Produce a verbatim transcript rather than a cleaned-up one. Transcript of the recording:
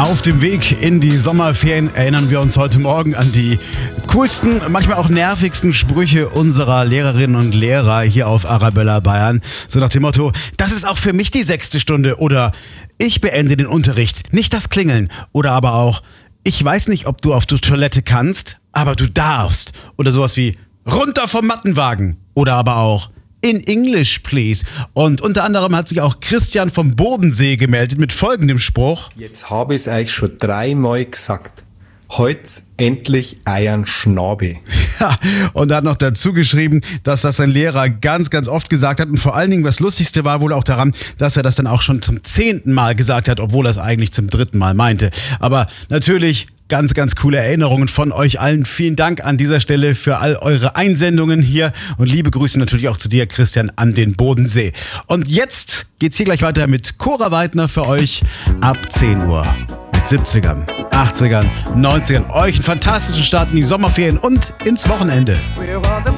Auf dem Weg in die Sommerferien erinnern wir uns heute Morgen an die coolsten, manchmal auch nervigsten Sprüche unserer Lehrerinnen und Lehrer hier auf Arabella Bayern. So nach dem Motto, das ist auch für mich die sechste Stunde oder ich beende den Unterricht, nicht das Klingeln. Oder aber auch, ich weiß nicht, ob du auf die Toilette kannst, aber du darfst. Oder sowas wie, runter vom Mattenwagen. Oder aber auch, in English, please. Und unter anderem hat sich auch Christian vom Bodensee gemeldet mit folgendem Spruch. Jetzt habe ich es euch schon dreimal gesagt. Heute endlich Eiern Schnabel. Ja, und er hat noch dazu geschrieben, dass das sein Lehrer ganz, ganz oft gesagt hat. Und vor allen Dingen, das Lustigste war wohl auch daran, dass er das dann auch schon zum zehnten Mal gesagt hat, obwohl er es eigentlich zum dritten Mal meinte. Aber natürlich ganz, ganz coole Erinnerungen von euch allen. Vielen Dank an dieser Stelle für all eure Einsendungen hier. Und liebe Grüße natürlich auch zu dir, Christian, an den Bodensee. Und jetzt geht's hier gleich weiter mit Cora Weidner für euch ab zehn Uhr. Mit siebzigern, achtzigern, neunzigern. Euch einen fantastischen Start in die Sommerferien und ins Wochenende.